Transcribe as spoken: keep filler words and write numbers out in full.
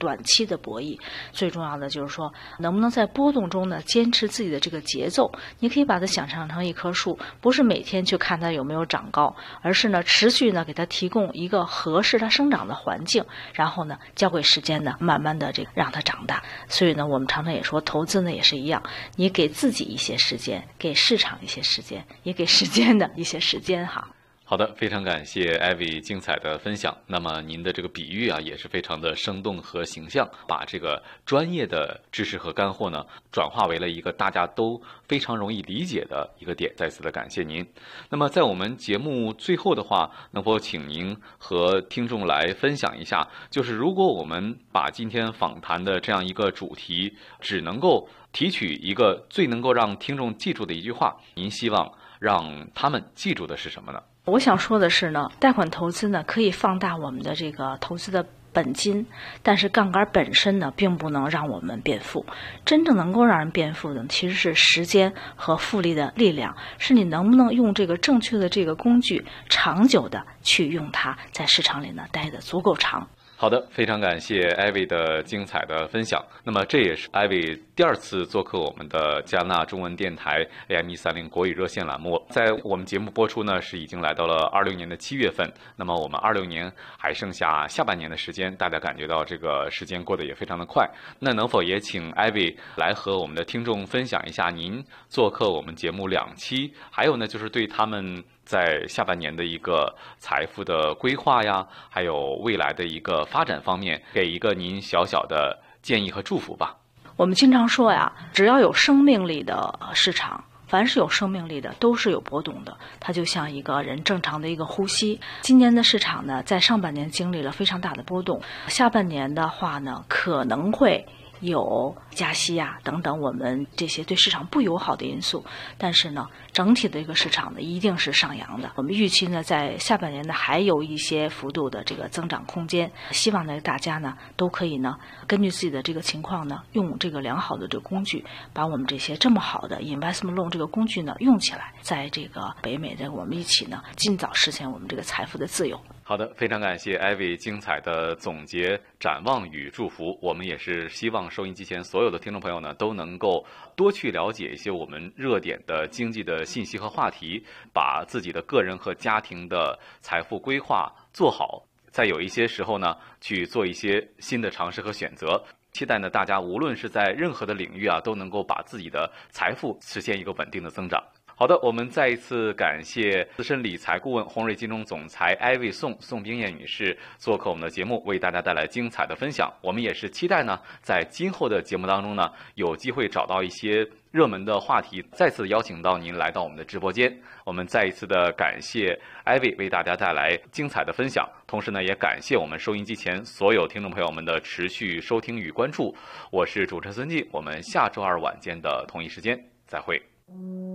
短期的博弈，最重要的就是说能不能在波动中呢坚持自己的这个节奏。你可以把它想象成一棵树，不是每天去看它有没有长高，而是呢持续呢给它提供一个合适它生长的环境，然后呢交给时间呢慢慢的这个让它长大。所以呢我们常常也说投资呢也是一样，你给自己一些时间，给市场一些时间，也给时间的一些时间哈。 好的，非常感谢艾薇精彩的分享。那么您的这个比喻啊，也是非常的生动和形象，把这个专业的知识和干货呢，转化为了一个大家都非常容易理解的一个点。再次的感谢您。那么在我们节目最后的话，能否请您和听众来分享一下，就是如果我们把今天访谈的这样一个主题，只能够提取一个最能够让听众记住的一句话，您希望让他们记住的是什么呢？ 我想说的是呢，贷款投资呢可以放大我们的这个投资的本金，但是杠杆本身呢并不能让我们变富。真正能够让人变富的其实是时间和复利的力量，是你能不能用这个正确的这个工具长久的去用它，在市场里呢待得足够长。 好的，非常感谢艾薇的精彩的分享。那么这也是艾薇第二次做客我们的加拿大中文电台 A M 一三零国语热线栏目。在我们节目播出呢，是已经来到了二六年的七月份。那么我们二六年还剩下下半年的时间，大家感觉到这个时间过得也非常的快。那能否也请艾薇来和我们的听众分享一下您做客我们节目两期，还有呢就是对他们在下半年的一个财富的规划呀，还有未来的一个发展方面，给一个您小小的建议和祝福吧。 我们经常说呀，只要有生命力的市场，凡是有生命力的都是有波动的，它就像一个人正常的一个呼吸。今年的市场呢，在上半年经历了非常大的波动，下半年的话呢，可能会有加息呀、啊、等等我们这些对市场不友好的因素，但是呢整体的一个市场呢一定是上扬的。我们预期呢在下半年呢还有一些幅度的这个增长空间，希望呢大家呢都可以呢根据自己的这个情况呢用这个良好的这个工具，把我们这些这么好的 investment loan 这个工具呢用起来，在这个北美的我们一起呢尽早实现我们这个财富的自由。 好的，非常感谢艾薇精彩的总结、展望与祝福。我们也是希望收音机前所有的听众朋友呢，都能够多去了解一些我们热点的经济的信息和话题，把自己的个人和家庭的财富规划做好，在有一些时候呢，去做一些新的尝试和选择。期待呢，大家无论是在任何的领域啊，都能够把自己的财富实现一个稳定的增长。好的，我们再一次感谢资深理财顾问宏瑞金融总裁艾薇宋宋冰燕女士做客我们的节目，为大家带来精彩的分享。我们也是期待呢，在今后的节目当中呢，有机会找到一些热门的话题，再次邀请到您来到我们的直播间。我们再一次的感谢艾薇为大家带来精彩的分享，同时呢，也感谢我们收音机前所有听众朋友们的持续收听与关注。我是主持人孙静，我们下周二晚间的同一时间再会。